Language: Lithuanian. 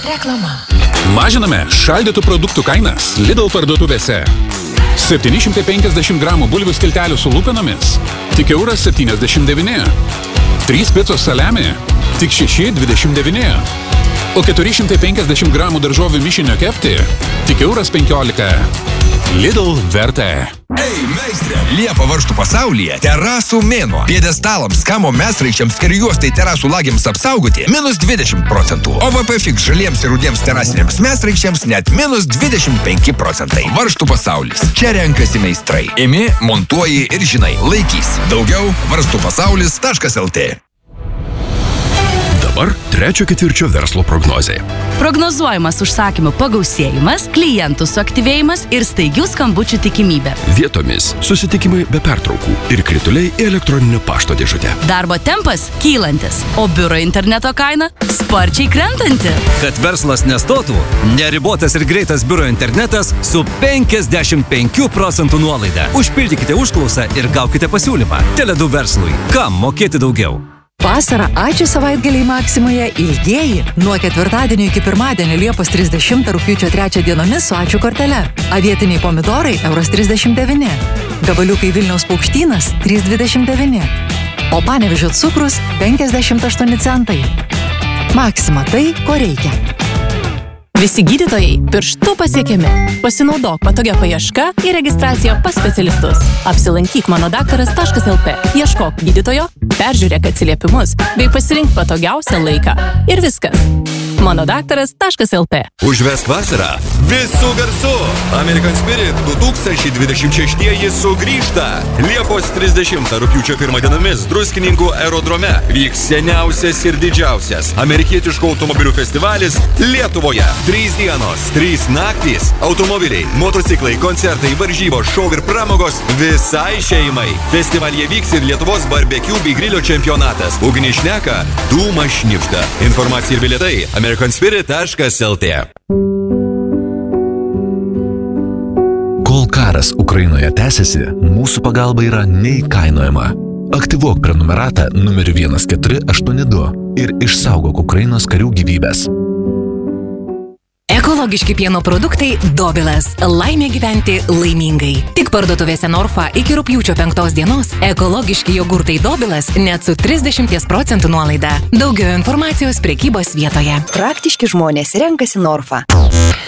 Reklama. Mažiname šaldytų produktų kainas Lidl parduotuvėse. 750 gramų bulvių skiltelių su lūpinomis tik €1,79. 3 picos saliami tik €6,29. O 450 gramų daržovių mišinio kepti tik €15. Lidl vertė. Ei, meistrė! Liepa varžtų pasaulyje terasų mėnuo. Piedestalams, kamo mesraičiams ir juostai terasų lagiams apsaugoti -20%. OVP Fix žaliems ir rudiems terasiniams mesraičiams net -25%. Varžtų pasaulis. Čia renkasi meistrai. Imi, montuoji ir žinai, laikys. Daugiau varstupasaulis.lt. Dabar trečio ketvirčio verslo prognozė. Prognozuojamas užsakymų pagausėjimas, klientų suaktyvėjimas ir staigių skambučių tikimybė. Vietomis susitikimai be pertraukų ir krituliai į elektroninio pašto dėžutę. Darbo tempas kylantis, o biuro interneto kaina sparčiai krentanti. Kad verslas nestotų, neribotas ir greitas biuro internetas su 55% nuolaida. Užpildykite užklausą ir gaukite pasiūlymą. Tele2 verslui. Kam mokėti daugiau? Vasarą ačiū savaitgaliai Maksimoje ilgieji. Nuo ketvirtadienio iki pirmadienio Liepos 30 rugpjūčio 3 dienomis su ačiū kortele. Avietiniai pomidorai €1,39. Gabaliukai Vilniaus paukštynas €3,29. O Panevėžio cukrus 58 centai. Maksima tai, ko reikia. Visi gydytojai pirštų pasiekiami. Pasinaudok patogia paieška ir registracija pas specialistus. Apsilankyk manodaktaras.lt. Ieškok gydytojo, peržiūrėk atsiliepimus bei pasirink patogiausią laiką. Ir viskas. manodaktaras.lt. Užvesk vasarą visų garsų. American Spirit 2026 sugrįžta. Liepos 30 rugpjūčio 1 dienomis Druskininkų aerodrome vyks seniausias ir didžiausias amerikietiškų automobilių festivalis Lietuvoje. 3 dienos, 3 naktys, automobiliai, motociklai, koncertai, varžybos, šou ir pramogos visai šeimai. Festivalyje vyks ir Lietuvos barbecue bei grilio čempionatas. Ugnis šneka, dūmas šnipšta. Informacija ir bilietai americanspirit.lt. Kol karas Ukrainoje tęsiasi, mūsų pagalba yra neįkainojama. Aktyvuok prenumeratą numeriu 1482 ir išsaugok Ukrainos karių gyvybės. Ekologiški pieno produktai Dobilas. Laimė gyventi laimingai. Tik parduotuvėse Norfa iki rugpjūčio 5 dienos ekologiški jogurtai Dobilas net su 30% nuolaida. Daugiau informacijos prekybos vietoje. Praktiški žmonės renkasi Norfa.